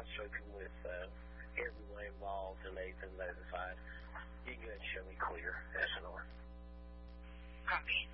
I've spoken with everyone involved and they've been notified. You can go ahead and show me clear, SNR. Copy.